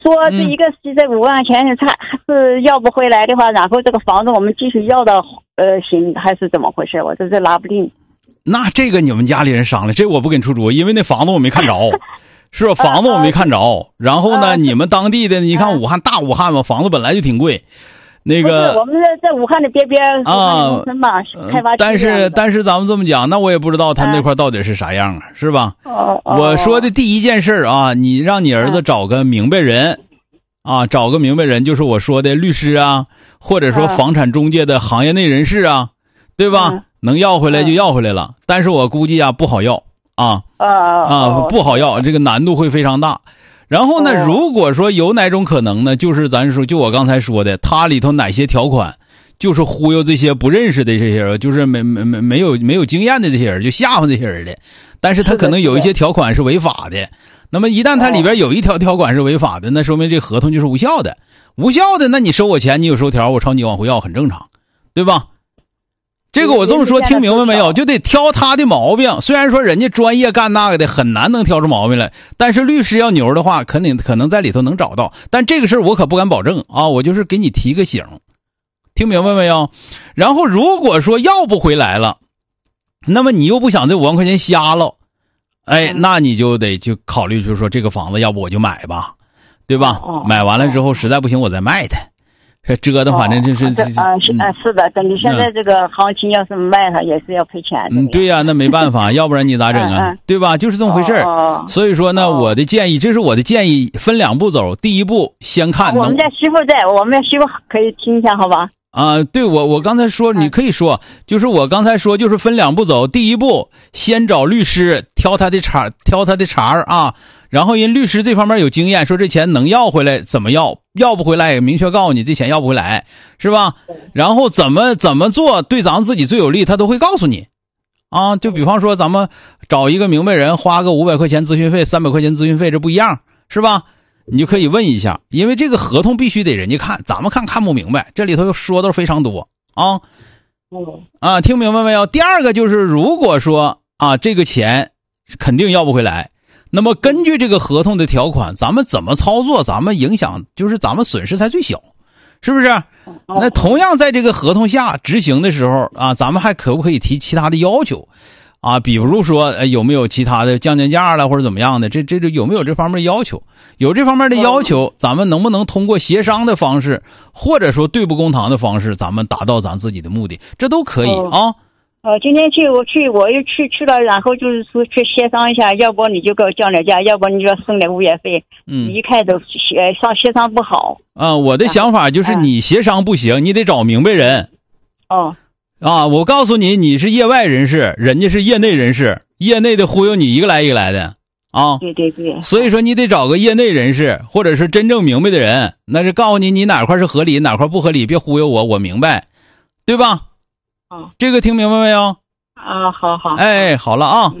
说这一个是这5万钱他是要不回来的话，然后这个房子我们继续要到行还是怎么回事？我这拿不定。 那这个你们家里人商量，这我不给你出主意，因为那房子我没看着。是吧？房子我没看着，然后呢，你们当地的，你看武汉大武汉嘛，房子本来就挺贵，那个我们在武汉的边边啊，开发。 但是咱们这么讲，那我也不知道他那块到底是啥样啊，是吧？我说的第一件事啊，你让你儿子找个明白人啊，找个明白人，就是我说的律师啊，或者说房产中介的行业内人士啊，对吧？能要回来就要回来了，但是我估计啊不好要。不好要，这个难度会非常大。然后呢，如果说有哪种可能呢，就是咱说，就我刚才说的，它里头哪些条款，就是忽悠这些不认识的这些人，就是没有经验的这些人，就吓唬这些人的。但是他可能有一些条款是违法的。那么一旦它里边有一条条款是违法的，那说明这合同就是无效的。无效的，那你收我钱，你有收条，我朝你往回要，很正常，对吧？这个我这么说听明白没有？就得挑他的毛病。虽然说人家专业干那个的很难能挑出毛病来，但是律师要牛的话，可能在里头能找到。但这个事儿我可不敢保证啊，我就是给你提个醒，听明白没有？然后如果说要不回来了，那么你又不想这5万块钱瞎了，哎，那你就得就考虑，就是说这个房子要不我就买吧，对吧？买完了之后实在不行我再卖它。这折腾反正就是是的，等你现在这个行情要是卖它也是要赔钱的。 对呀，那没办法，要不然你咋整啊？对吧？就是这么回事儿。所以说呢，我的建议，这是我的建议，分2步走。第一步先看。 我们家媳妇在，我们家媳妇可以听一下，好吧？ 对，我刚才说，你可以说，就是我刚才说，就是分2步走。第一步，先找律师挑他的茬啊，然后人律师这方面有经验，说这钱能要回来怎么要，要不回来也明确告诉你这钱要不回来，是吧？然后怎么做对咱们自己最有利，他都会告诉你啊。就比方说咱们找一个明白人，花个500块钱咨询费，300块钱咨询费，这不一样，是吧？你就可以问一下，因为这个合同必须得人家看，咱们看不明白，这里头说的非常多啊。听明白没有？第二个就是如果说这个钱肯定要不回来，那么根据这个合同的条款，咱们怎么操作，咱们影响就是咱们损失才最小，是不是？那同样在这个合同下执行的时候咱们还可不可以提其他的要求比如说有没有其他的降价了或者怎么样的，这有没有这方面的要求？有这方面的要求，咱们能不能通过协商的方式，或者说对簿公堂的方式，咱们达到咱自己的目的，这都可以今天我又去了，然后就是说去协商一下，要不你就给我降点价，要不你就要升点物业费。一开始协商不好我的想法就是你协商不行，你得找明白人。我告诉你，你是业外人士，人家是业内人士，业内的忽悠你一个来一个来的对。 所以说你得找个业内人士，或者是真正明白的人，那是告诉你哪块是合理，哪块不合理，别忽悠我明白，对吧？这个听明白没有？ 好。 好了好，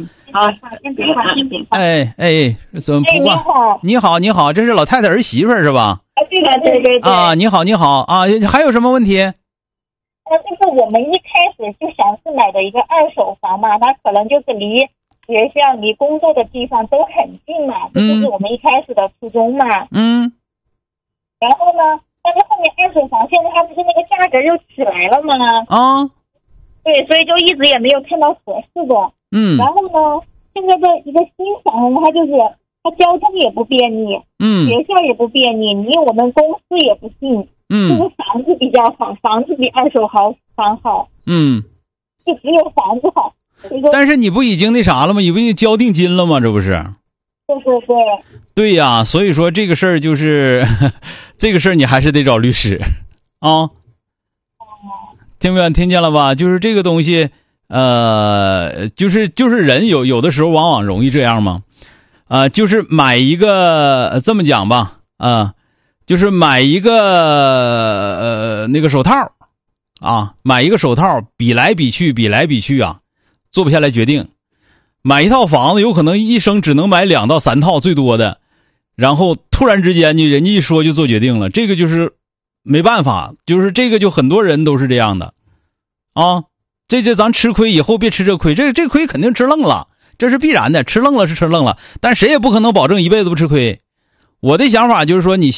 怎么不挂？你好，这是老太太儿媳妇是吧？ 对。 你好还有什么问题？ 就是我们一开始就想是买的一个2手房嘛，它可能就是离学校、离工作的地方都很近嘛，这就是我们一开始的初衷嘛。然后呢，但是后面2手房现在它不是那个价格又起来了吗？对，所以就一直也没有看到合适的。然后呢，现在的一个新房，它就是它交通也不便利，学校也不便利，离我们公司也不近。就是房子比较好，房子比2手房好。就只有房子好。 但是你不已经那啥了吗？你不已经交定金了吗？这不是？对呀，所以说这个事儿就是这个事儿你还是得找律师听见了吧？就是这个东西就是人有的时候往往容易这样嘛就是买一个这么讲吧就是买一个那个手套买一个手套比来比去做不下来决定。买一套房子有可能一生只能买2到3套最多的，然后突然之间人家一说就做决定了，这个就是没办法，就是这个就很多人都是这样的这咱吃亏以后别吃这亏，这亏肯定吃愣了，这是必然的，吃愣了是吃愣了，但谁也不可能保证一辈子不吃亏。我的想法就是说，你